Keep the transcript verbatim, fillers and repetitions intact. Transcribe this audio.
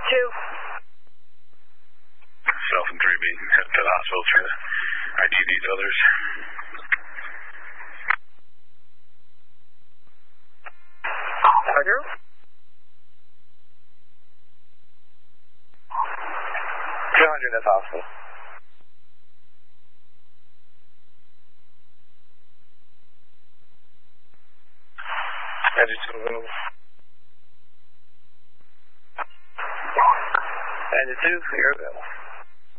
two. Self and three being headed to the hospital for the I D V's others. Roger. two hundred at the hospital. Engine two available. Engine two, you're available.